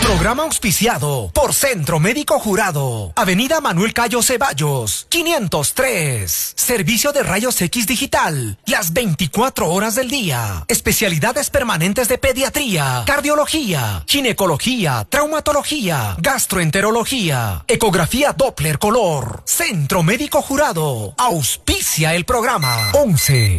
Programa auspiciado por Centro Médico Jurado. Avenida Manuel Cayo Ceballos, 503. Servicio de rayos X digital, las 24 horas del día. Especialidades permanentes de pediatría, cardiología, ginecología, traumatología, gastroenterología, ecografía Doppler color. Centro Médico Jurado. Auspicia el programa. 11.